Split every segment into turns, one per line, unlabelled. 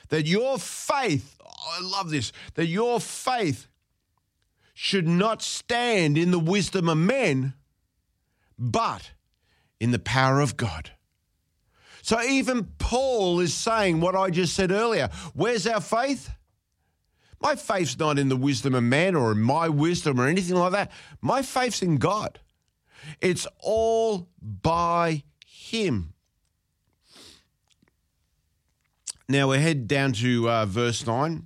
that your faith, I love this, that your faith should not stand in the wisdom of men, but in the power of God. So even Paul is saying what I just said earlier. Where's our faith? My faith's not in the wisdom of man or in my wisdom or anything like that. My faith's in God. It's all by him. Now we head down to verse 9.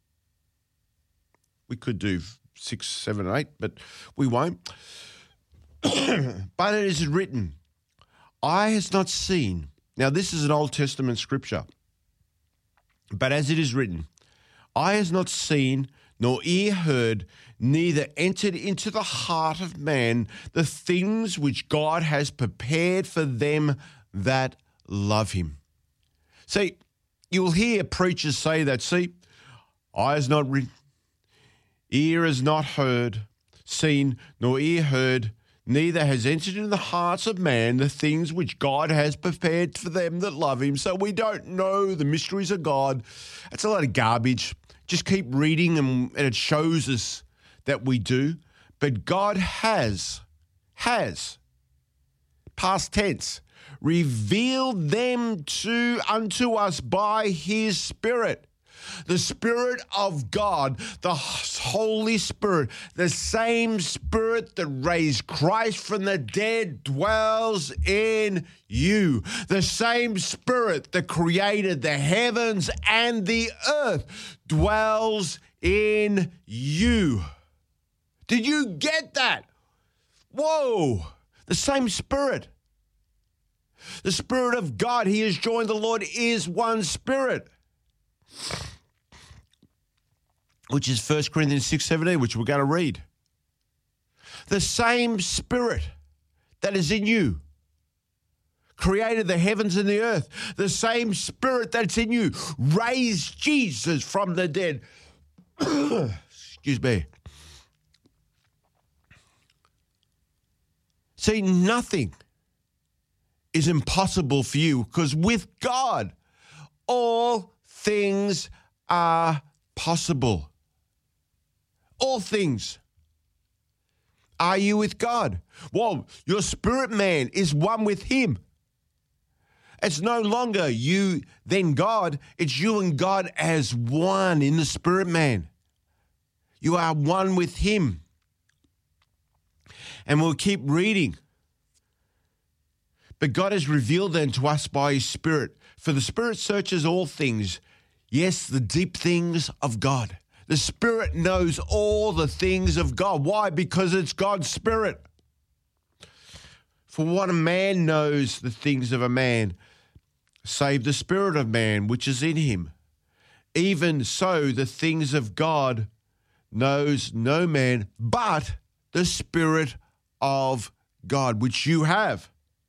We could do 6, 7, and 8, but we won't. But it is written, eye has not seen. Now this is an Old Testament scripture. But as it is written, eye has not seen, nor ear heard, neither entered into the heart of man the things which God has prepared for them that love him. See, you'll hear preachers say that, see, eye has not ear has not heard, seen, nor ear heard, neither has entered into the hearts of man the things which God has prepared for them that love him. So we don't know the mysteries of God. That's a lot of garbage. Just keep reading and it shows us that we do. But God has, past tense, revealed them unto us by his Spirit. The Spirit of God, the Holy Spirit, the same Spirit that raised Christ from the dead dwells in you. The same Spirit that created the heavens and the earth dwells in you. Did you get that? Whoa! The same Spirit. The Spirit of God, he has joined the Lord, is one Spirit. Which is 1 Corinthians 6:17, which we're going to read. The same Spirit that is in you created the heavens and the earth. The same Spirit that's in you raised Jesus from the dead. Excuse me. See, nothing is impossible for you because with God, all things are possible. All things. Are you with God? Well, your spirit man is one with him. It's no longer you, then God. It's you and God as one in the spirit man. You are one with him. And we'll keep reading. But God has revealed them to us by his Spirit. For the Spirit searches all things. Yes, the deep things of God. The Spirit knows all the things of God. Why? Because it's God's Spirit. For what a man knows the things of a man, save the spirit of man which is in him. Even so the things of God knows no man but the Spirit of God, which you have.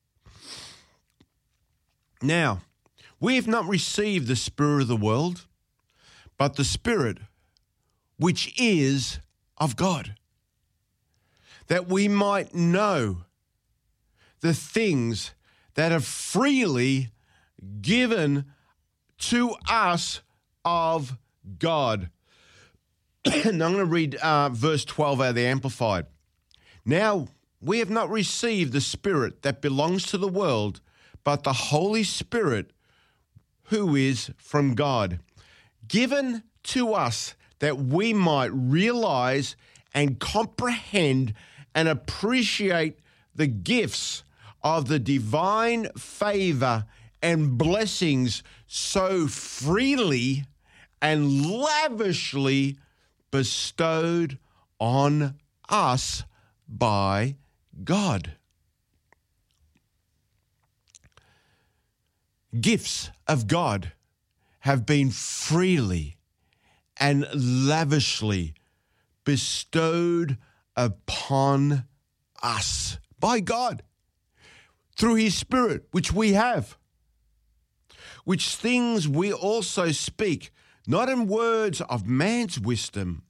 Now, we have not received the spirit of the world, but the Spirit which is of God, that we might know the things that are freely given to us of God. And I'm going to read verse 12 out of the Amplified. Now, we have not received the Spirit that belongs to the world, but the Holy Spirit who is from God, given to us that we might realize and comprehend and appreciate the gifts of the divine favor and blessings so freely and lavishly bestowed on us by God. Gifts of God have been freely and lavishly bestowed upon us by God through his Spirit, which we have, which things we also speak, not in words of man's wisdom,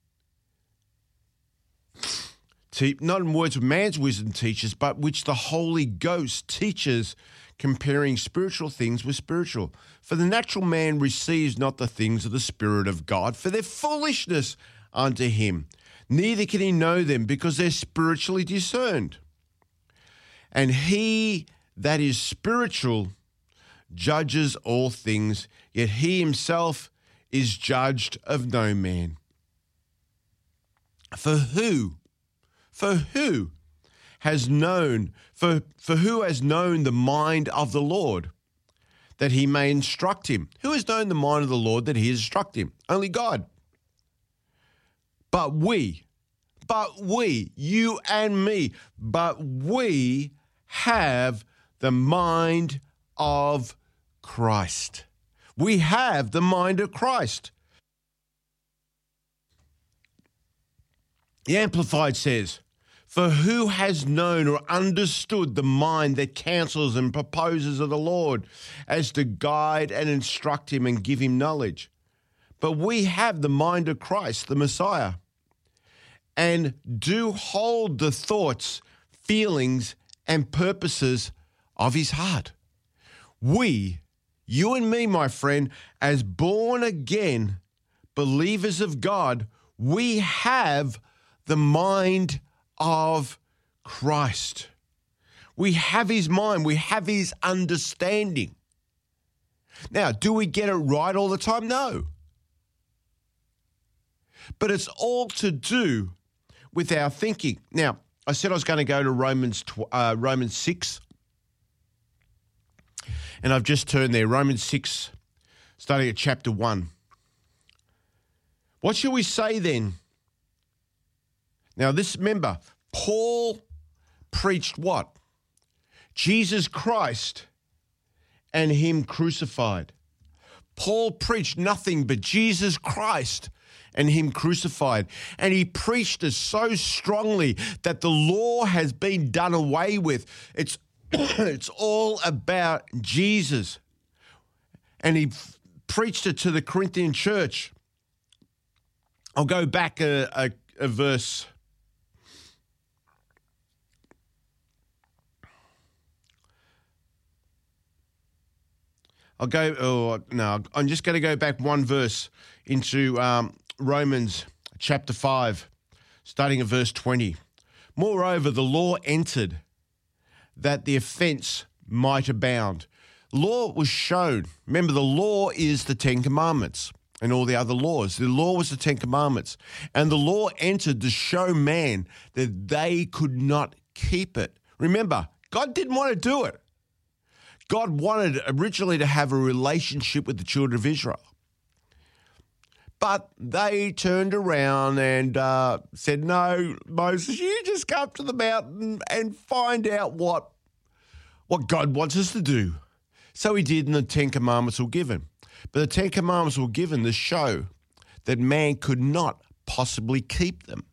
not in words of man's wisdom teaches, but which the Holy Ghost teaches comparing spiritual things with spiritual. For the natural man receives not the things of the Spirit of God, for they're foolishness unto him. Neither can he know them, because they're spiritually discerned. And he that is spiritual judges all things, yet he himself is judged of no man. For who has known the mind of the Lord, that he may instruct him? Who has known the mind of the Lord, that he has instruct him? Only God. But we, you and me, but we have the mind of Christ. We have the mind of Christ. The Amplified says, for who has known or understood the mind that counsels and proposes of the Lord, as to guide and instruct him and give him knowledge? But we have the mind of Christ, the Messiah, and do hold the thoughts, feelings, and purposes of his heart. We, you and me, my friend, as born again believers of God, we have the mind of Christ. We have his mind. We have his understanding. Now, do we get it right all the time? No. But it's all to do with our thinking. Now, I said I was going to go to Romans 6, and I've just turned there. Romans 6, starting at chapter 1. What shall we say then? Now, remember, Paul preached what? Jesus Christ and him crucified. Paul preached nothing but Jesus Christ and him crucified. And he preached it so strongly that the law has been done away with. It's all about Jesus. And he preached it to the Corinthian church. I'll go back a verse. I'm just going to go back one verse into Romans chapter 5, starting at verse 20. Moreover, the law entered that the offense might abound. Law was shown. Remember, the law is the Ten Commandments and all the other laws. The law was the Ten Commandments. And the law entered to show man that they could not keep it. Remember, God didn't want to do it. God wanted originally to have a relationship with the children of Israel. But they turned around and said, no, Moses, you just come up to the mountain and find out what God wants us to do. So he did, and the Ten Commandments were given. But the Ten Commandments were given to show that man could not possibly keep them,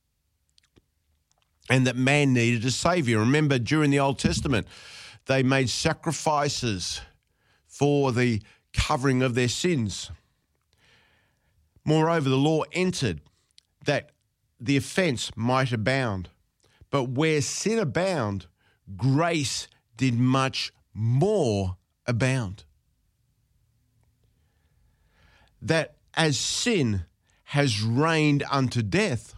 and that man needed a Savior. Remember, during the Old Testament, they made sacrifices for the covering of their sins. Moreover, the law entered that the offense might abound. But where sin abound, grace did much more abound. That as sin has reigned unto death,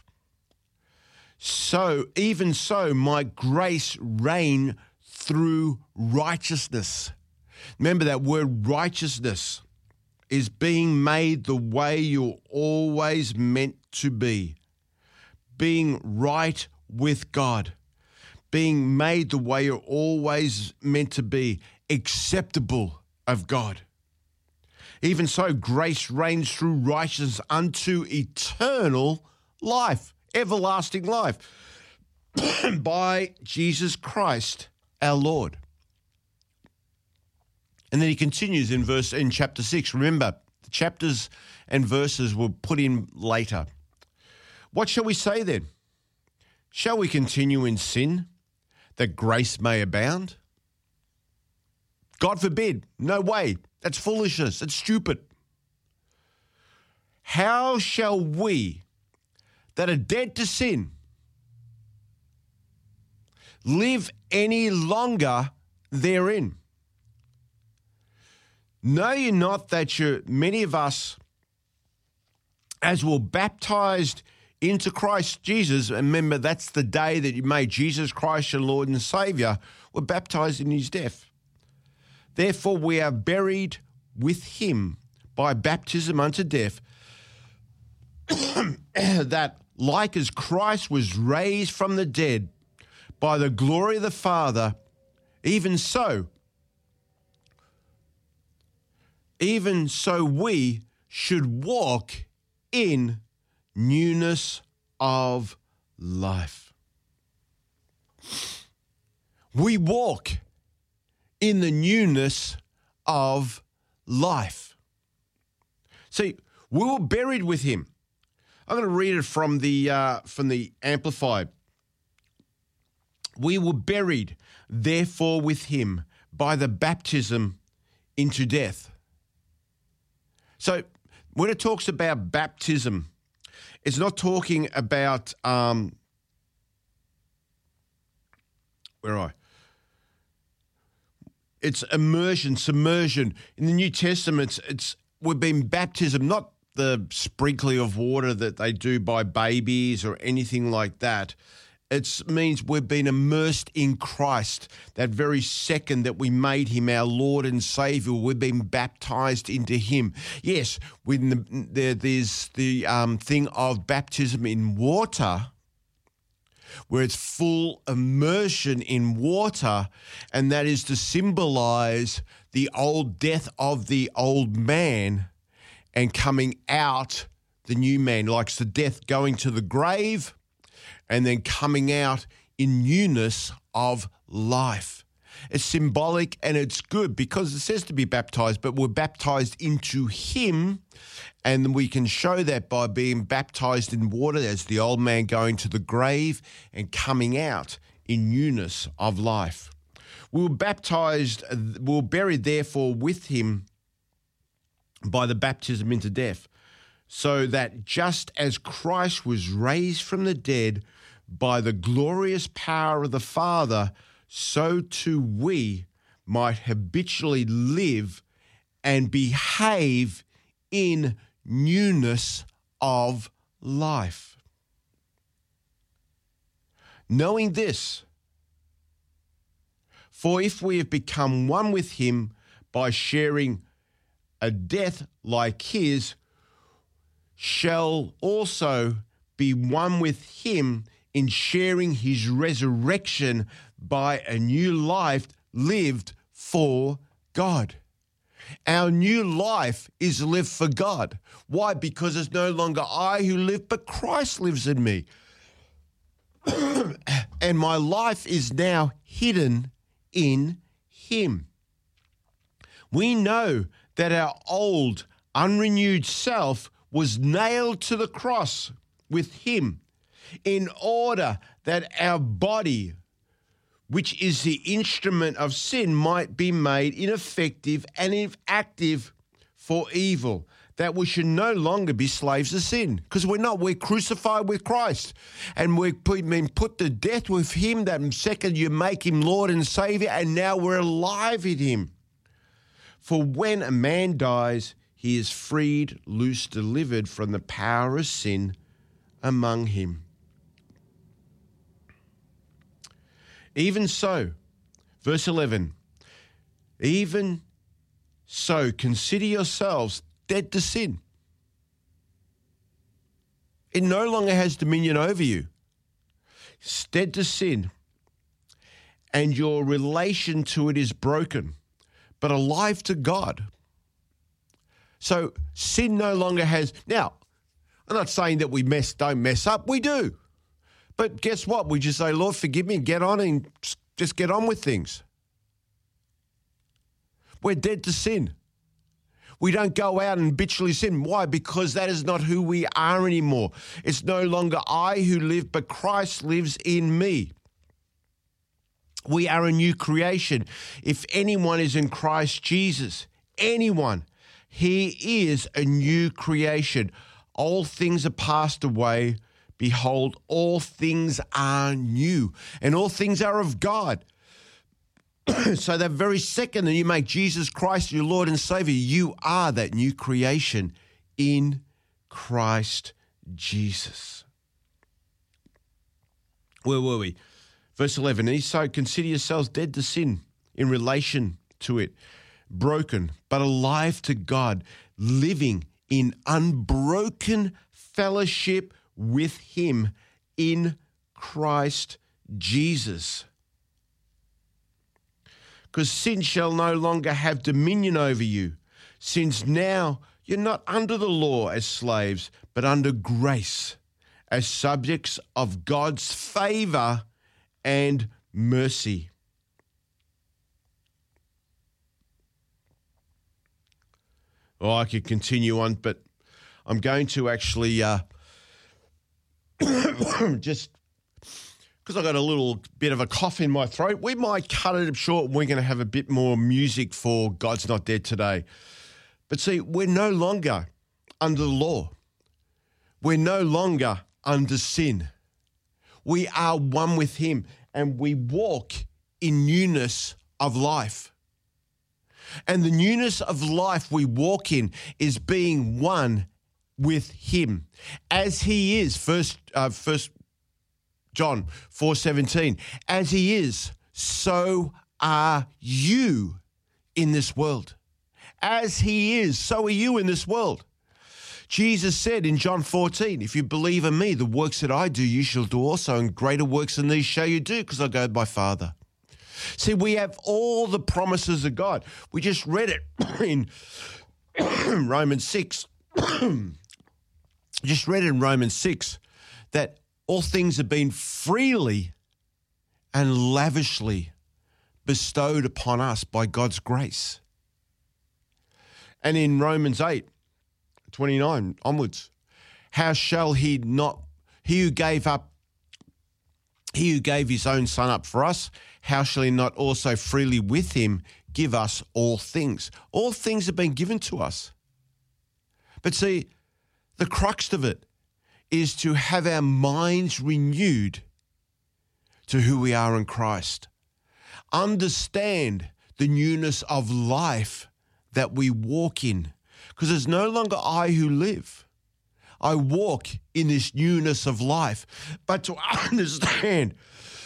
so even so might grace reign through righteousness. Remember, that word righteousness is being made the way you're always meant to be. Being right with God. Being made the way you're always meant to be. Acceptable of God. Even so, grace reigns through righteousness unto eternal life. Everlasting life. By Jesus Christ our Lord. And then he continues in chapter 6. Remember, the chapters and verses were put in later. What shall we say then? Shall we continue in sin that grace may abound? God forbid. No way. That's foolishness. That's stupid. How shall we that are dead to sin live any longer therein? Know you not that many of us, as were baptized into Christ Jesus, and remember that's the day that you made Jesus Christ your Lord and Saviour, were baptized in his death. Therefore we are buried with him by baptism unto death, that like as Christ was raised from the dead by the glory of the Father, even so we should walk in newness of life. We walk in the newness of life. See, we were buried with him. I'm going to read it from the Amplified. We were buried, therefore, with him by the baptism into death. So when it talks about baptism, it's not talking about it's immersion, submersion. In the New Testament, we've been baptism, not the sprinkling of water that they do by babies or anything like that. It means we've been immersed in Christ. That very second that we made him our Lord and Saviour, we've been baptized into him. Yes, there's the thing of baptism in water, where it's full immersion in water, and that is to symbolize the old death of the old man and coming out the new man, like the death going to the grave and then coming out in newness of life. It's symbolic and it's good because it says to be baptized, but we're baptized into him, and we can show that by being baptized in water as the old man going to the grave and coming out in newness of life. We were buried therefore with him by the baptism into death, so that just as Christ was raised from the dead by the glorious power of the Father, so too we might habitually live and behave in newness of life. Knowing this, for if we have become one with him by sharing a death like his, shall also be one with him in sharing his resurrection by a new life lived for God. Our new life is lived for God. Why? Because it's no longer I who live, but Christ lives in me. And my life is now hidden in him. We know that our old, unrenewed self was nailed to the cross with him in order that our body, which is the instrument of sin, might be made ineffective and inactive for evil, that we should no longer be slaves of sin, because we're crucified with Christ, and we've been put to death with him. That second you make him Lord and Saviour, and now we're alive in him. For when a man dies, he is freed, loose, delivered from the power of sin among him. Even so, verse 11, even so consider yourselves dead to sin. It no longer has dominion over you. It's dead to sin, and your relation to it is broken, but alive to God. So sin no longer has... Now, I'm not saying that we don't mess up. We do. But guess what? We just say, Lord, forgive me, and get on and just get on with things. We're dead to sin. We don't go out and habitually sin. Why? Because that is not who we are anymore. It's no longer I who live, but Christ lives in me. We are a new creation. If anyone is in Christ Jesus, anyone, he is a new creation. All things are passed away. Behold, all things are new, and all things are of God. So that very second that you make Jesus Christ your Lord and Savior, you are that new creation in Christ Jesus. Where were we? Verse 11, so consider yourselves dead to sin in relation to it, broken, but alive to God, living in unbroken fellowship with him in Christ Jesus. Because sin shall no longer have dominion over you, since now you're not under the law as slaves, but under grace, as subjects of God's favor and mercy. Oh, I could continue on, but I'm going to actually just because I've got a little bit of a cough in my throat, we might cut it short and we're going to have a bit more music for God's Not Dead today. But see, we're no longer under the law. We're no longer under sin. We are one with him and we walk in newness of life. And the newness of life we walk in is being one with him as he is. First John 4:17, as he is, so are you in this world. As he is, so are you in this world. Jesus said in John 14, if you believe in me, the works that I do, you shall do also, and greater works than these shall you do, because I go to my Father. See, we have all the promises of God. We just read it in Romans 6. Just read it in Romans 6 that all things have been freely and lavishly bestowed upon us by God's grace. And in Romans 8:29 onwards, how shall he who gave his own son up for us, how shall he not also freely with him give us all things? All things have been given to us. But see, the crux of it is to have our minds renewed to who we are in Christ. Understand the newness of life that we walk in, because it's no longer I who live. I walk in this newness of life. But to understand,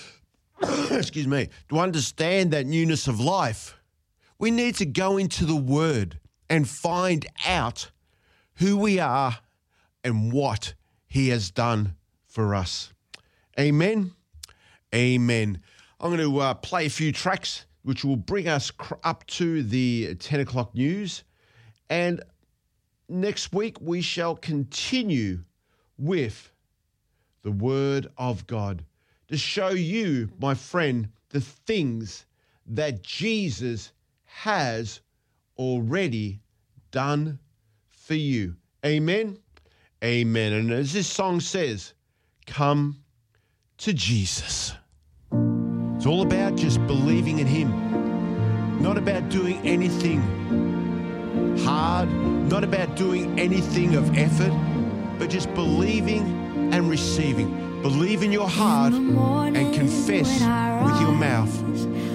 to understand that newness of life, we need to go into the Word and find out who we are and what he has done for us. Amen. Amen. I'm going to play a few tracks which will bring us up to the 10 o'clock news. And next week we shall continue with the Word of God to show you, my friend, the things that Jesus has already done for you. Amen. Amen. And as this song says, come to Jesus. It's all about just believing in him. Not about doing anything hard, not about doing anything of effort, but just believing and receiving. Believe in your heart and confess with your mouth